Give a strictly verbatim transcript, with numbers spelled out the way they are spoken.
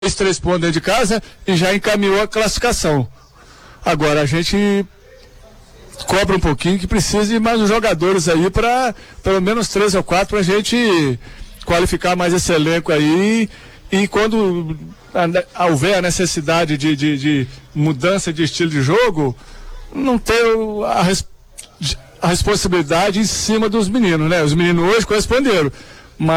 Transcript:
fez três pontos dentro de casa e já encaminhou a classificação. Agora a gente cobra um pouquinho que precisa de mais uns jogadores aí para pelo menos três ou quatro para a gente qualificar mais esse elenco aí, e quando houver a necessidade de, de, de mudança de estilo de jogo, não ter a, res, a responsabilidade em cima dos meninos, né? Os meninos hoje corresponderam.